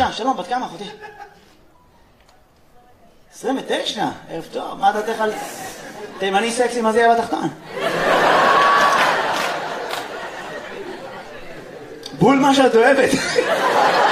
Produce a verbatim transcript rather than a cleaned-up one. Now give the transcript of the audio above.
בבקשה, שלום, בת כמה אחותי? עשרים ותשע, ערב טוב, מה דעתך על תימני סקסי, מה זה יהיה בתחתון? בול מה שאת אוהבת.